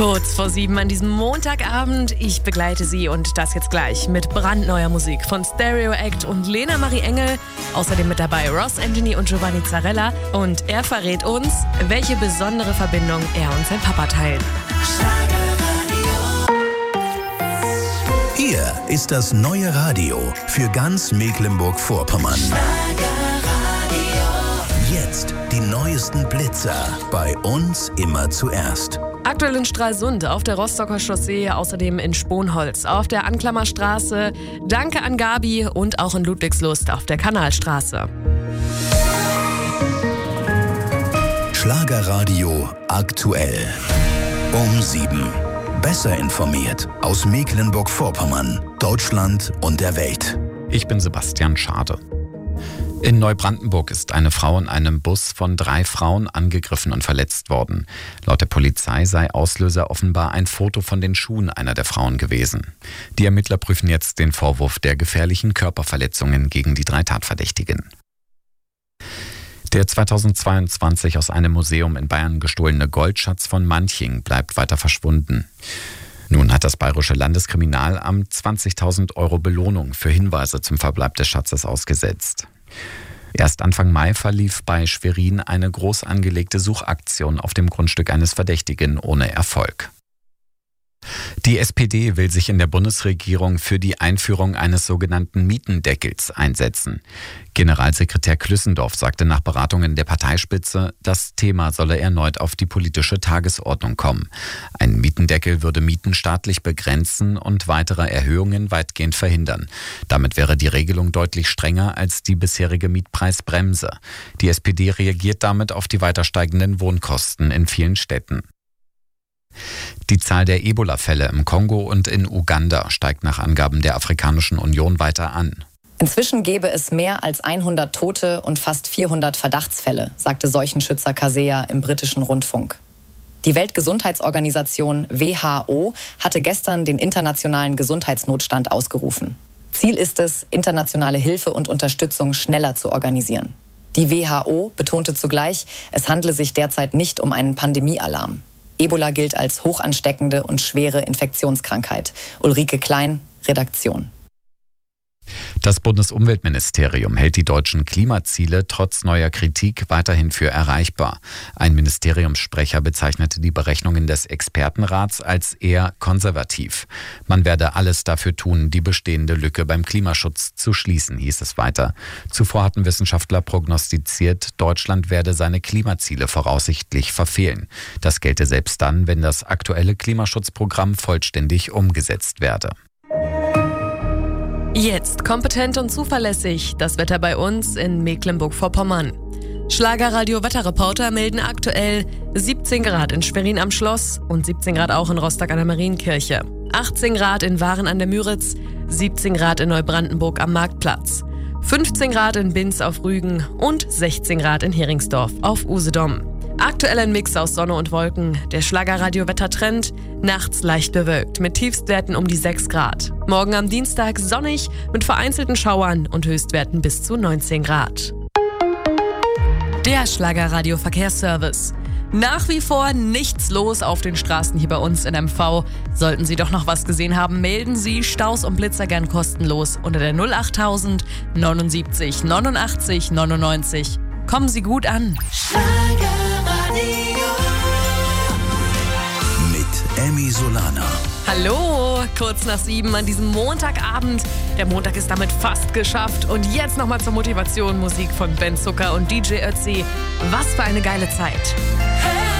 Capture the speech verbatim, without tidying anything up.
Kurz vor sieben an diesem Montagabend. Ich begleite Sie und das jetzt gleich mit brandneuer Musik von Stereo Act und Lena Marie Engel. Außerdem mit dabei Ross Anthony und Giovanni Zarella. Und er verrät uns, welche besondere Verbindung er und sein Papa teilen. Hier ist das neue Radio für ganz Mecklenburg-Vorpommern. Jetzt die neuesten Blitzer. Bei uns immer zuerst. Aktuell in Stralsund, auf der Rostocker Chaussee, außerdem in Sponholz, auf der Anklammerstraße. Danke an Gabi und auch in Ludwigslust auf der Kanalstraße. Schlagerradio aktuell. Um sieben. Besser informiert aus Mecklenburg-Vorpommern, Deutschland und der Welt. Ich bin Sebastian Schade. In Neubrandenburg ist eine Frau in einem Bus von drei Frauen angegriffen und verletzt worden. Laut der Polizei sei Auslöser offenbar ein Foto von den Schuhen einer der Frauen gewesen. Die Ermittler prüfen jetzt den Vorwurf der gefährlichen Körperverletzungen gegen die drei Tatverdächtigen. Der zweitausendzweiundzwanzig aus einem Museum in Bayern gestohlene Goldschatz von Manching bleibt weiter verschwunden. Nun hat das Bayerische Landeskriminalamt zwanzigtausend Euro Belohnung für Hinweise zum Verbleib des Schatzes ausgesetzt. Erst Anfang Mai verlief bei Schwerin eine groß angelegte Suchaktion auf dem Grundstück eines Verdächtigen ohne Erfolg. Die S P D will sich in der Bundesregierung für die Einführung eines sogenannten Mietendeckels einsetzen. Generalsekretär Klüssendorf sagte nach Beratungen der Parteispitze, das Thema solle erneut auf die politische Tagesordnung kommen. Ein Mietendeckel würde Mieten staatlich begrenzen und weitere Erhöhungen weitgehend verhindern. Damit wäre die Regelung deutlich strenger als die bisherige Mietpreisbremse. Die S P D reagiert damit auf die weiter steigenden Wohnkosten in vielen Städten. Die Zahl der Ebola-Fälle im Kongo und in Uganda steigt nach Angaben der Afrikanischen Union weiter an. Inzwischen gäbe es mehr als hundert Tote und fast vierhundert Verdachtsfälle, sagte Seuchenschützer Kaseya im britischen Rundfunk. Die Weltgesundheitsorganisation W H O hatte gestern den internationalen Gesundheitsnotstand ausgerufen. Ziel ist es, internationale Hilfe und Unterstützung schneller zu organisieren. Die W H O betonte zugleich, es handle sich derzeit nicht um einen Pandemiealarm. Ebola gilt als hochansteckende und schwere Infektionskrankheit. Ulrike Klein, Redaktion. Das Bundesumweltministerium hält die deutschen Klimaziele trotz neuer Kritik weiterhin für erreichbar. Ein Ministeriumssprecher bezeichnete die Berechnungen des Expertenrats als eher konservativ. Man werde alles dafür tun, die bestehende Lücke beim Klimaschutz zu schließen, hieß es weiter. Zuvor hatten Wissenschaftler prognostiziert, Deutschland werde seine Klimaziele voraussichtlich verfehlen. Das gelte selbst dann, wenn das aktuelle Klimaschutzprogramm vollständig umgesetzt werde. Jetzt kompetent und zuverlässig das Wetter bei uns in Mecklenburg-Vorpommern. Schlagerradio-Wetterreporter melden aktuell siebzehn Grad in Schwerin am Schloss und siebzehn Grad auch in Rostock an der Marienkirche. achtzehn Grad in Waren an der Müritz, siebzehn Grad in Neubrandenburg am Marktplatz. fünfzehn Grad in Binz auf Rügen und sechzehn Grad in Heringsdorf auf Usedom. Aktuell ein Mix aus Sonne und Wolken. Der Schlagerradio-Wettertrend, nachts leicht bewölkt mit Tiefstwerten um die sechs Grad. Morgen am Dienstag sonnig mit vereinzelten Schauern und Höchstwerten bis zu neunzehn Grad. Der Schlagerradio-Verkehrsservice. Nach wie vor nichts los auf den Straßen hier bei uns in M V. Sollten Sie doch noch was gesehen haben, melden Sie Staus und Blitzer gern kostenlos unter der null achttausend neunundsiebzig neunundachtzig neunundneunzig. Kommen Sie gut an. Mit Emmy Solana. Hallo, kurz nach sieben an diesem Montagabend. Der Montag ist damit fast geschafft. Und jetzt nochmal zur Motivation Musik von Ben Zucker und D J Ötzi. Was für eine geile Zeit. Hey.